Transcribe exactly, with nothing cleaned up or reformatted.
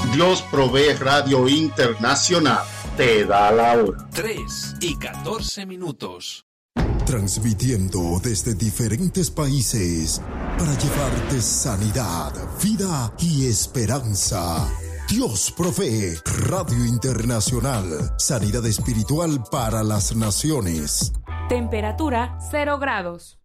Dios Provee Radio Internacional te da la hora. tres y catorce minutos. Transmitiendo desde diferentes países para llevarte sanidad, vida y esperanza. Dios Provee Radio Internacional. Sanidad espiritual para las naciones. Temperatura cero grados.